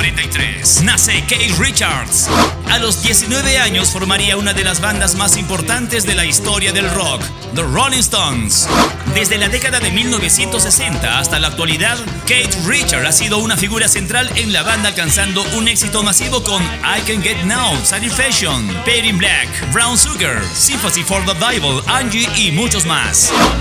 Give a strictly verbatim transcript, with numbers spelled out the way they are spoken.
cuarenta y tres, nace Keith Richards. A los diecinueve años formaría una de las bandas más importantes de la historia del rock, The Rolling Stones. Desde la década de mil novecientos sesenta hasta la actualidad, Keith Richards ha sido una figura central en la banda, alcanzando un éxito masivo con I Can Get Now, Satisfaction, Paid in Black, Brown Sugar, Sympathy for the Devil, Angie y muchos más.